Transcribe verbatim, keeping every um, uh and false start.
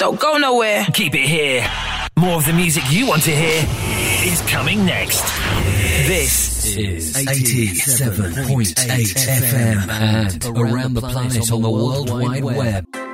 Don't go nowhere. Keep it here. More of the music you want to hear is coming next. This is eighty-seven point eight F M and around the planet on the World Wide Web.